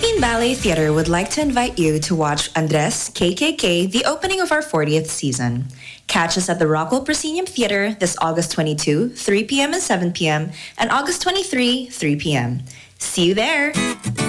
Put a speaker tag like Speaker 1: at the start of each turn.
Speaker 1: Philippine Ballet Theatre would like to invite you to watch Andres KKK, the opening of our 40th season. Catch us at the Rockwell Proscenium Theatre this August 22, 3 p.m. and 7 p.m. and August 23, 3 p.m. See you there!